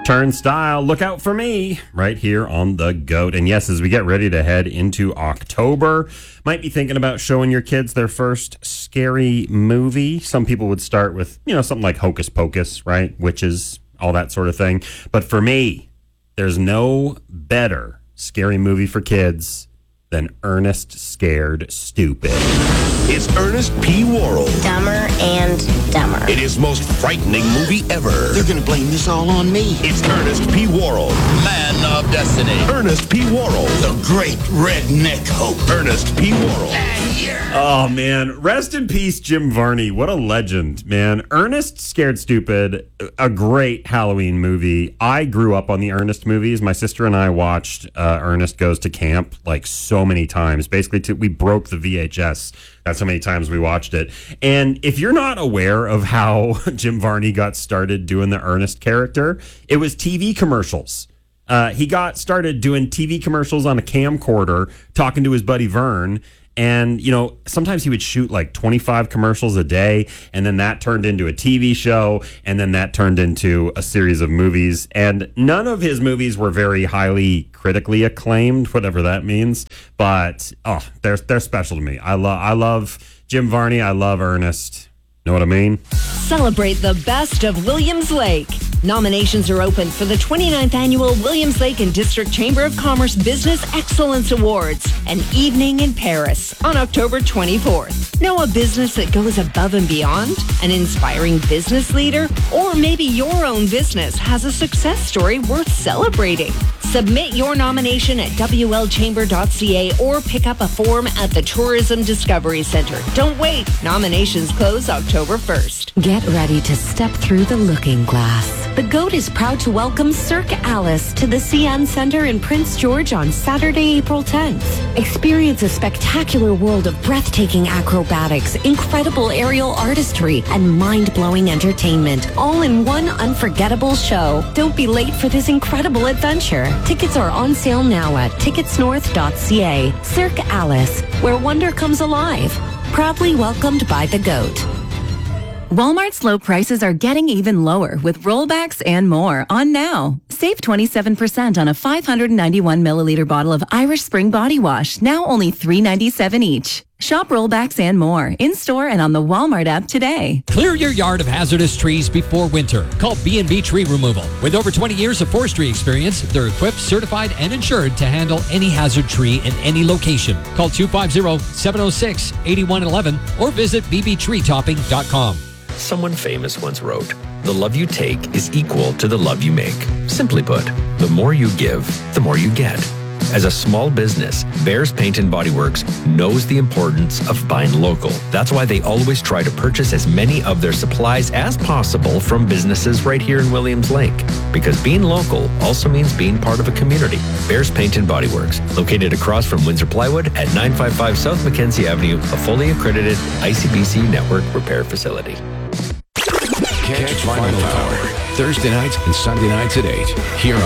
Turnstile, look out for me, right here on The GOAT. And yes, as we get ready to head into October, might be thinking about showing your kids their first scary movie. Some people would start with, something like Hocus Pocus, right? Witches, all that sort of thing. But for me, there's no better scary movie for kids than Ernest Scared Stupid. It's Ernest P. Worrell. Dumber and Dumber. It is most frightening movie ever. They're going to blame this all on me. It's Ernest P. Worrell. Man of Destiny. Ernest P. Worrell. The great redneck hope. Ernest P. Worrell. Oh, man. Rest in peace, Jim Varney. What a legend, man. Ernest Scared Stupid, a great Halloween movie. I grew up on the Ernest movies. My sister and I watched Ernest Goes to Camp like so many times. Basically, we broke the VHS. That's how many times we watched it. And if you're not aware of how Jim Varney got started doing the Ernest character, it was TV commercials. He got started doing TV commercials on a camcorder, talking to his buddy Vern. And, sometimes he would shoot like 25 commercials a day, and then that turned into a TV show, and then that turned into a series of movies. And none of his movies were very highly critically acclaimed, whatever that means. But, they're special to me. I love Jim Varney. I love Ernest. Know what I mean? Celebrate the best of Williams Lake. Nominations are open for the 29th Annual Williams Lake and District Chamber of Commerce Business Excellence Awards, an evening in Paris on October 24th. Know a business that goes above and beyond? An inspiring business leader? Or maybe your own business has a success story worth celebrating? Submit your nomination at WLChamber.ca or pick up a form at the Tourism Discovery Center. Don't wait. Nominations close October 1st. Get ready to step through the looking glass. The GOAT is proud to welcome Cirque Alice to the CN Center in Prince George on Saturday, April 10th. Experience a spectacular world of breathtaking acrobatics, incredible aerial artistry, and mind-blowing entertainment, all in one unforgettable show. Don't be late for this incredible adventure. Tickets are on sale now at ticketsnorth.ca. Cirque Alice, where wonder comes alive. Proudly welcomed by the GOAT. Walmart's low prices are getting even lower with rollbacks and more on now. Save 27% on a 591 milliliter bottle of Irish Spring Body Wash, now only $3.97 each. Shop rollbacks and more in-store and on the Walmart app today. Clear your yard of hazardous trees before winter. Call B&B Tree Removal. With over 20 years of forestry experience, they're equipped, certified, and insured to handle any hazard tree in any location. Call 250-706-8111 or visit bbtreetopping.com. Someone famous once wrote, "The love you take is equal to the love you make." Simply put, the more you give, the more you get. As a small business, Bears Paint and Body Works knows the importance of buying local. That's why they always try to purchase as many of their supplies as possible from businesses right here in Williams Lake. Because being local also means being part of a community. Bears Paint and Body Works, located across from Windsor Plywood at 955 South Mackenzie Avenue, a fully accredited ICBC network repair facility. Catch Final Power Thursday nights and Sunday nights at 8 here on